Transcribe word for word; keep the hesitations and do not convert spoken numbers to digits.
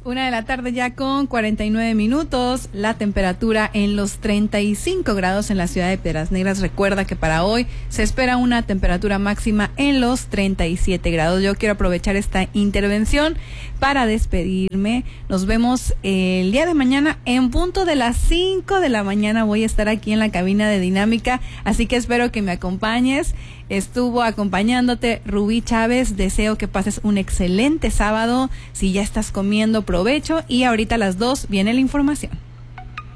Una de la tarde ya con cuarenta y nueve minutos, la temperatura en los treinta y cinco grados en la ciudad de Piedras Negras. Recuerda que para hoy se espera una temperatura máxima en los treinta y siete grados. Yo quiero aprovechar esta intervención para despedirme. Nos vemos el día de mañana en punto de las cinco de la mañana. Voy a estar aquí en la cabina de Dinámica, así que espero que me acompañes. Estuvo acompañándote Rubí Chávez. Deseo que pases un excelente sábado. Si ya estás comiendo, provecho. Y ahorita a las dos viene la información.